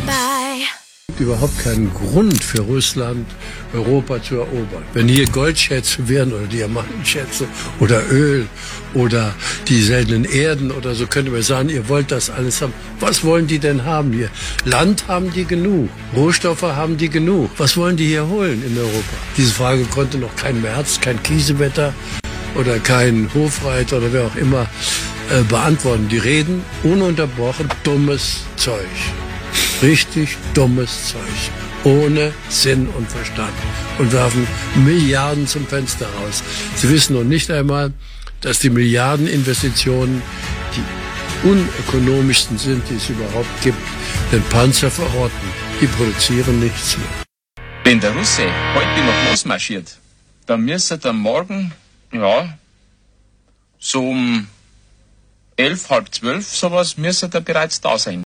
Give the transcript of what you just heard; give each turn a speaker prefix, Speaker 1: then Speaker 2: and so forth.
Speaker 1: Überhaupt keinen Grund für Russland, Europa zu erobern. Wenn hier Goldschätze wären oder Diamantenschätze oder Öl oder die seltenen Erden oder so, könnte man sagen, ihr wollt das alles haben. Was wollen die denn haben hier? Land haben die genug, Rohstoffe haben die genug. Was wollen die hier holen in Europa? Diese Frage konnte noch kein Merz, kein Kiesewetter oder kein Hofreiter oder wer auch immer beantworten. Die reden ununterbrochen dummes Zeug. Richtig dummes Zeug, ohne Sinn und Verstand und werfen Milliarden zum Fenster raus. Sie wissen noch nicht einmal, dass die Milliardeninvestitionen die unökonomischsten sind, die es überhaupt gibt. Denn Panzer verrotten, die produzieren nichts mehr.
Speaker 2: Wenn der Russe heute noch losmarschiert, dann müsste er morgen, so um 11, halb 12 sowas, müsste er bereits da sein.